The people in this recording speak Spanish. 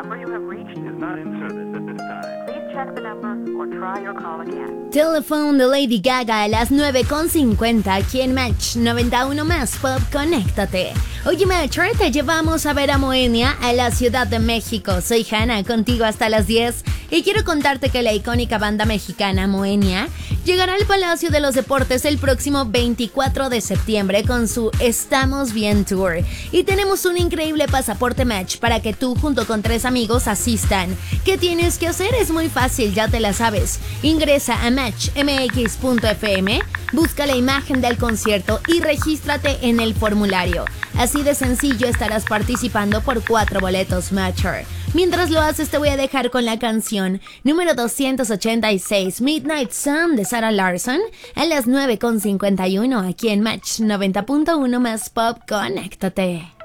number you have reached is not in service at this time. Please check the number or try your call again. Telephone de Lady Gaga a las 9:50 aquí en Match 91 más Pop. Conéctate. Oye, Match, ahora te llevamos a ver a Moenia a la Ciudad de México. Soy Hanna, contigo hasta las 10. Y quiero contarte que la icónica banda mexicana Moenia llegará al Palacio de los Deportes el próximo 24 de septiembre con su Estamos Bien Tour. Y tenemos un increíble pasaporte Match para que tú junto con 3 amigos asistan. ¿Qué tienes que hacer? Es muy fácil, ya te la sabes. Ingresa a matchmx.fm, busca la imagen del concierto y regístrate en el formulario. Así de sencillo estarás participando por 4 boletos Matcher. Mientras lo haces te voy a dejar con la canción número 286, Midnight Sun de Sarah Larsson, a las 9:51 aquí en Match 90.1 más Pop. Conéctate.